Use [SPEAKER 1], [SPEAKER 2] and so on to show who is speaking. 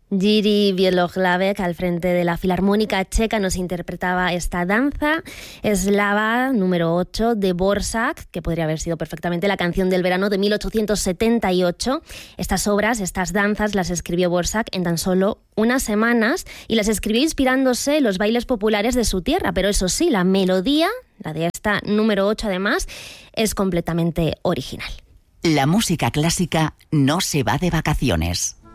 [SPEAKER 1] Jiří Bělohlavek, al frente de la Filarmónica Checa, nos interpretaba esta danza eslava número 8 de Dvořák, que podría haber sido perfectamente la canción del verano de 1878. Estas obras, estas danzas, las escribió Dvořák en tan solo unas semanas y las escribió inspirándose en los bailes populares de su tierra, pero eso sí, la melodía, la de esta número 8 además, es completamente original.
[SPEAKER 2] La música clásica no se va de vacaciones.